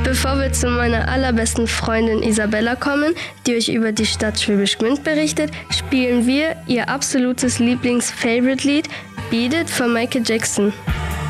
Bevor wir zu meiner allerbesten Freundin Isabella kommen, die euch über die Stadt Schwäbisch Gmünd berichtet, spielen wir ihr absolutes Lieblings-Favorite-Lied Beat It von Michael Jackson.